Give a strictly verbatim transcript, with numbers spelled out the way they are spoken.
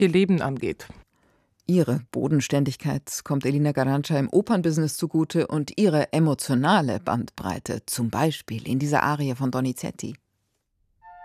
ihr Leben angeht. Ihre Bodenständigkeit kommt Elina Garanca im Opernbusiness zugute und ihre emotionale Bandbreite, zum Beispiel in dieser Arie von Donizetti.